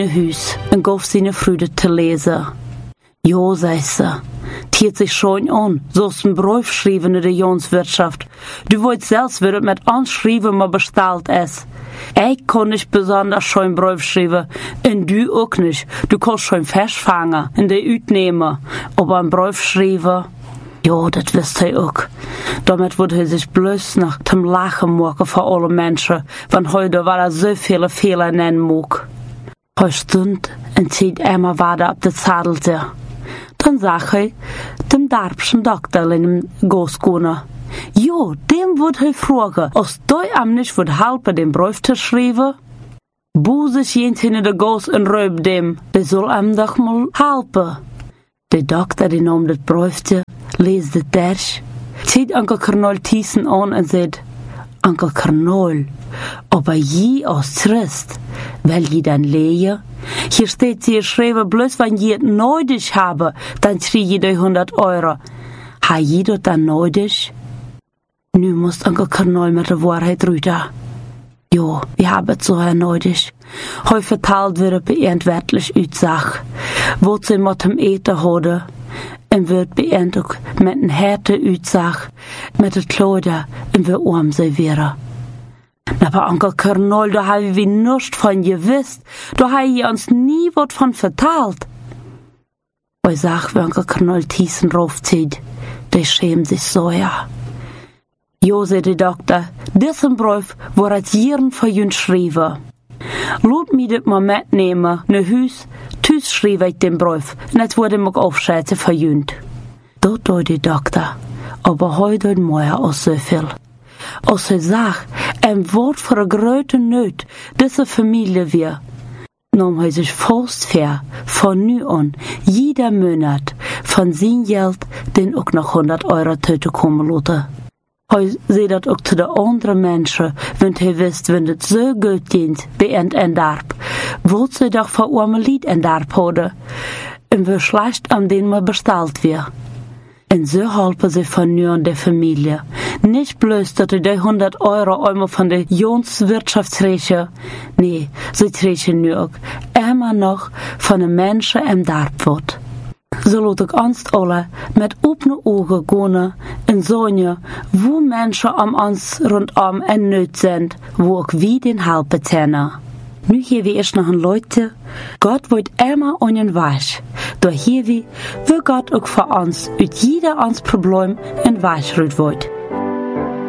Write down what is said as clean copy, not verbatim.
huis en gaf zijn Freude te lezen. Jo, zei ze, tiert sich schon an, so's ein Brief schreiben in der Jonswirtschaft. Du wollt selbst wieder mit anschreiben, maar bestalt es. Ich kann nicht besonders schön Brief schreiben, und du auch nicht. Du kannst schon festfangen, in der Uitnehmen, aber ein Brief schreiben, ja, das wisst ihr auch. Damit würde er sich bloß nach dem Lachen machen für alle Menschen, wenn heute, weil so viele Fehler nennen mag. Heute stund und zieht immer weiter auf das Zadelte. Dann sag ich dem darbschen Doktor in dem Goskone. Jo, dem würd ich fragen, als du am nicht würd helfen, den Brief zu schreiben? Buße jent hinter der Gos und räub dem, der soll am doch mal helfen. Der Doktor, die nahm das Briefte, liest das durch, zieht Onkel Karnol Thiessen an und sagt, Onkel Karnol, aber je als Christ, will je dann lehen? Hier steht sie geschrieben, bloß wenn je het nötig habe, dann krieg je die 100 Euro. Ha je das dann nötig? Nu muss Onkel Karnol mit der Wahrheit rüber. Jo, wir haben es so nötig. Heu verteilt wird beantwortlich Utsach, wo sie mit dem Eten hatte. Und wird beantwortet mit einem harten Utsach, mit der Kleider und wir arm servieren. Aber Onkel Karnol, da haben wir nichts von gewusst. Da haben wir uns nie was von verteilt. Ich sag, wenn Onkel Karnol Thiessen raufzieht, der schämt sich so, ja. Jo, sagt der Doktor, diesen Brief wurde als Jahren für uns schreiben. Lass mich das mal mitnehmen, ne Hüs, tüs schrieb ich den Brief, und jetzt wurde ich aufschätzen für uns. Dort tut der Doktor, aber heute mehr als so viel. Als er sagt, ein Wort für eine große Not, diese Familie wir, nahm er sich fast fair, von nu an, jeder Monat, von sein Geld, den auch noch 100 Euro töten kommen lassen. Hij zei dat ook zu den anderen Menschen, wenn hij wist, wenn het so gut geht, bei ein Darb, wollt sie doch für arme Lied ein Darb haben, und wie schlecht an den man bestellt wird. Und so helfen sie von nu an der Familie. Nicht bloß, dass die 100 Euro einmal von der Jonswirtschaftsreiche, nee, sie kriegen nu auch immer noch von den Menschen im Darb wird. So laat ik ons alle met opene ogen gaan en zien wo Menschen am ons rondom en nood zijn, wo ook wie den helpen können. Nu hier wie eerst nog een Leute, Gott wordt immer einen Weg. Door hier wie, will Gott ook voor ons uit jeder ons Problem een Weg wird.